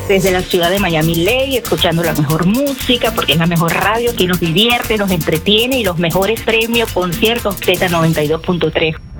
desde la ciudad de Miami-Dade, escuchando la mejor música, porque es la mejor radio que nos divierte, nos entretiene y los mejores premios, conciertos, Z92.3.